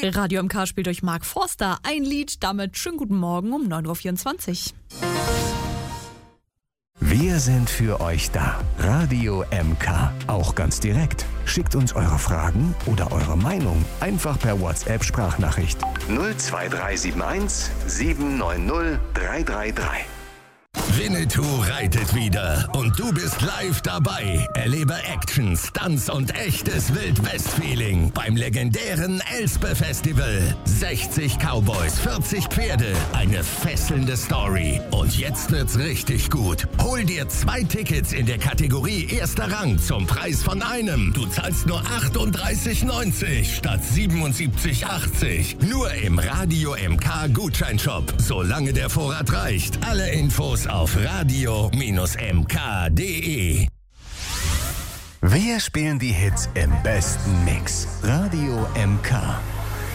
Radio MK spielt durch Mark Forster ein Lied, damit schönen guten Morgen um 9.24 Uhr. Wir sind für euch da. Radio MK. Auch ganz direkt. Schickt uns eure Fragen oder eure Meinung einfach per WhatsApp-Sprachnachricht. 02371 790 333. Winnetou reitet wieder und du bist live dabei. Erlebe Action, Stunts und echtes Wild-West-Feeling beim legendären Elspe-Festival. 60 Cowboys, 40 Pferde, eine fesselnde Story. Und jetzt wird's richtig gut. Hol dir 2 Tickets in der Kategorie Erster Rang zum Preis von einem. Du zahlst nur 38,90 statt 77,80. Nur im Radio MK Gutscheinshop, solange der Vorrat reicht. Alle Infos auf radio-mk.de. Wir spielen die Hits im besten Mix. Radio MK.